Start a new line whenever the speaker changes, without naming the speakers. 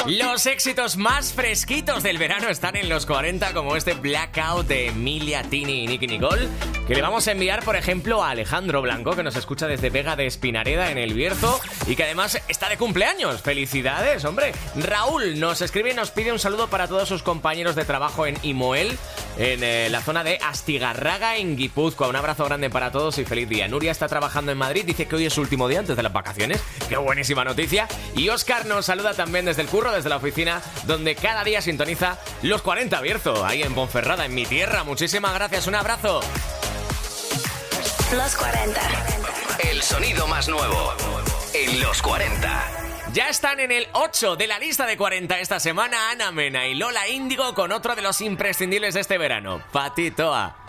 Los éxitos más fresquitos del verano están en los 40, como este Blackout de Emilia, Tini y Nicki Nicole, que le vamos a enviar, por ejemplo, a Alejandro Blanco, que nos escucha desde Vega de Espinareda, en El Bierzo, y que además está de cumpleaños. ¡Felicidades, hombre! Raúl nos escribe y nos pide un saludo para todos sus compañeros de trabajo en Imoel, en la zona de Astigarraga, en Guipúzcoa. Un abrazo grande para todos y feliz día. Nuria está trabajando en Madrid, dice que hoy es su último día antes de las vacaciones. ¡Qué buenísima noticia! Y Óscar nos saluda también desde el curro, desde la oficina, donde cada día sintoniza los 40 Bierzo, ahí en Ponferrada, en mi tierra. Muchísimas gracias, un abrazo.
Los 40.
El sonido más nuevo en los 40.
Ya están en el 8 de la lista de 40 esta semana Ana Mena y Lola Índigo con otro de los imprescindibles de este verano, Patitoa.